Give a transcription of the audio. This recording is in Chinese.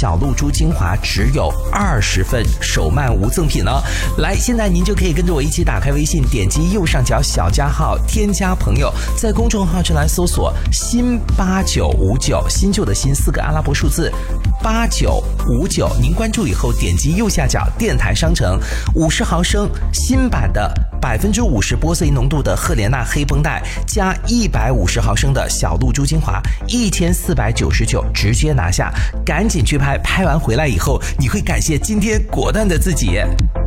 小露珠精华只有20份，手慢无赠品呢。来，现在您就可以跟着我一起打开微信，点击右上角小加号，添加朋友，在公众号这来搜索新8959，新旧的新4个阿拉伯数字8959，您关注以后点击右下角电台商城，50毫升新版的50%玻色因浓度的赫莲娜黑绷带加150毫升的小露珠精华，1499，直接拿下，赶紧去拍，拍完回来以后你会感谢今天果断的自己。